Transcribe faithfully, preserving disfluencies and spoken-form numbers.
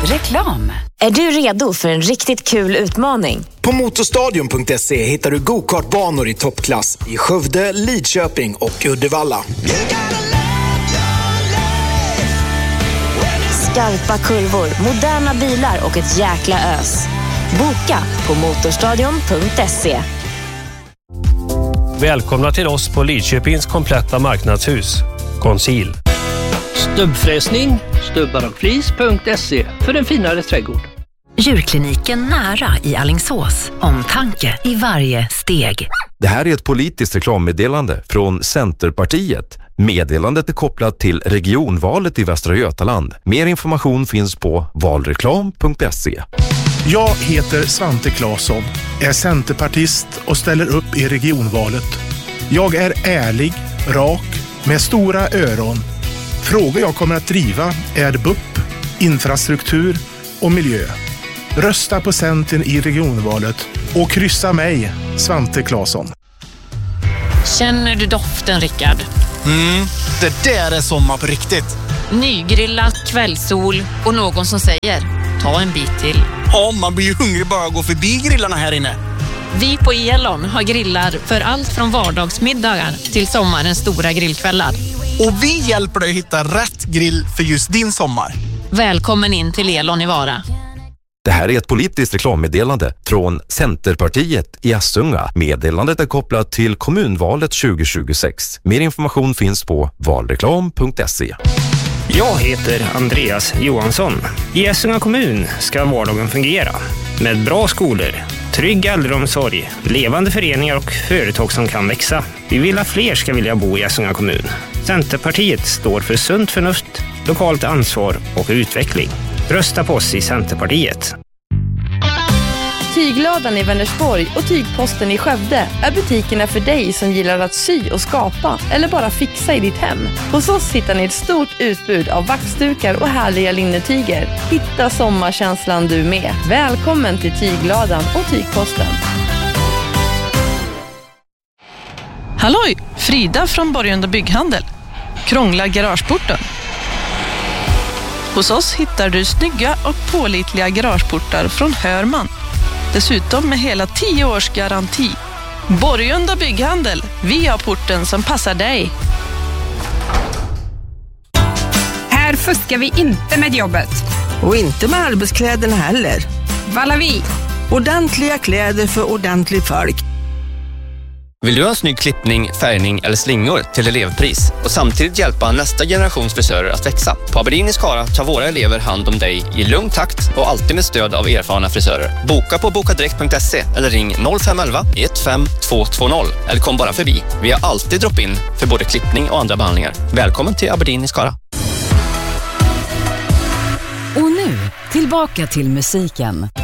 Reklam. Är du redo för en riktigt kul utmaning? På motorstadion punkt se hittar du go-kartbanor i toppklass i Skövde, Lidköping och Uddevalla. Skarpa kurvor, moderna bilar och ett jäkla ös. Boka på motorstadion punkt se. Välkomna till oss på Lidköpings kompletta marknadshus. Conceal. Stubbfräsning, stubbarockflis punkt se för en finare trädgård. Djurkliniken nära i Alingsås. Omtanke i varje steg. Det här är ett politiskt reklammeddelande från Centerpartiet. Meddelandet är kopplat till regionvalet i Västra Götaland. Mer information finns på valreklam punkt se. Jag heter Svante Claesson, är centerpartist och ställer upp i regionvalet. Jag är ärlig, rak, med stora öron. Frågor jag kommer att driva är B U P, infrastruktur och miljö. Rösta på Centern i regionvalet och kryssa mig, Svante Claesson. Känner du doften, Rickard? Mm, det där är sommar på riktigt. Nygrillat, kvällssol och någon som säger, ta en bit till. Ja, man blir ju hungrig bara att gå förbi grillarna här inne. Vi på Elon har grillar för allt från vardagsmiddagar till sommarens stora grillkvällar. Och vi hjälper dig att hitta rätt grill för just din sommar. Välkommen in till Elon i Vara. Det här är ett politiskt reklammeddelande från Centerpartiet i Assunga. Meddelandet är kopplat till kommunvalet tjugo tjugosex. Mer information finns på valreklam punkt se. Jag heter Andreas Johansson. I Assunga kommun ska vardagen fungera med bra skolor, trygg äldreomsorg, levande föreningar och företag som kan växa. Vi vill att fler ska vilja bo i Assunga kommun. Centerpartiet står för sunt förnuft, lokalt ansvar och utveckling. Rösta på oss i Centerpartiet. Tygladan i Vänersborg och Tygposten i Skövde är butikerna för dig som gillar att sy och skapa eller bara fixa i ditt hem. Hos oss hittar ni ett stort utbud av vaxdukar och härliga linnetyger. Hitta sommarkänslan du med. Välkommen till Tygladan och Tygposten. Halloj, Frida från Borgunda Bygghandel. Krångla garageporten. Hos oss hittar du snygga och pålitliga garageportar från Hörman. Dessutom med hela tio års garanti. Borgunda Bygghandel, vi har porten som passar dig. Här fuskar vi inte med jobbet. Och inte med arbetskläderna heller. Valavi. Ordentliga kläder för ordentligt folk. Vill du ha en snygg klippning, färgning eller slingor till elevpris och samtidigt hjälpa nästa generations frisörer att växa? På Aberdeen i Skara tar våra elever hand om dig i lugn takt och alltid med stöd av erfarna frisörer. Boka på bokadirekt punkt se eller ring noll fem ett ett ett fem två två noll eller kom bara förbi. Vi har alltid drop-in för både klippning och andra behandlingar. Välkommen till Aberdeen i Skara. Och nu, tillbaka till musiken.